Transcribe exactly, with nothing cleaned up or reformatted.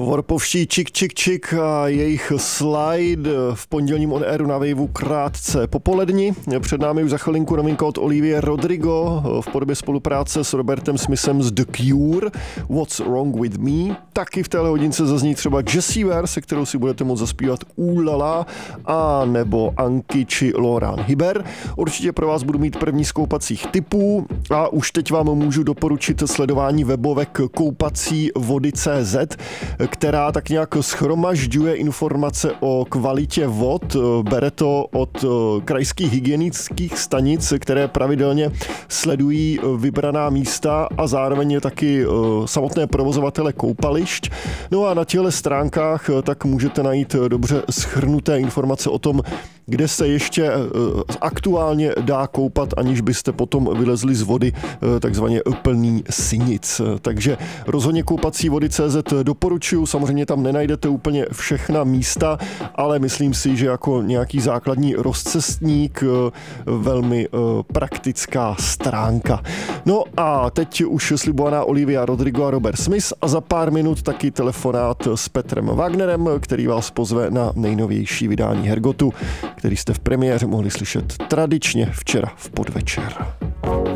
Warpovští Čik Čik Čik a jejich slide v pondělním on airu na Waveu krátce popolední. Před námi už za chvilinku novinka od Olivie Rodrigo v podobě spolupráce s Robertem Smithem z The Cure, What's Wrong With Me. Taky v téhle hodince zazní třeba Jessie Ware, se kterou si budete moct zaspívat Ulala, a nebo Anky či Laurent Hyber. Určitě pro vás budu mít první z koupacích tipů a už teď vám můžu doporučit sledování webovek koupací vody tečka cé zet, která tak nějak shromažďuje informace o kvalitě vod. Bere to od krajských hygienických stanic, které pravidelně sledují vybraná místa a zároveň taky samotné provozovatele koupališť. No a na těchto stránkách tak můžete najít dobře shrnuté informace o tom, kde se ještě aktuálně dá koupat, aniž byste potom vylezli z vody takzvaně plný sinic. Takže rozhodně koupací vody tečka cé zet doporučuju, samozřejmě tam nenajdete úplně všechna místa, ale myslím si, že jako nějaký základní rozcestník velmi praktická stránka. No a teď už slibovaná Olivia Rodrigo a Robert Smith a za pár minut taky telefonát s Petrem Wagnerem, který vás pozve na nejnovější vydání Hergotu, který jste v premiéře mohli slyšet tradičně včera v podvečer.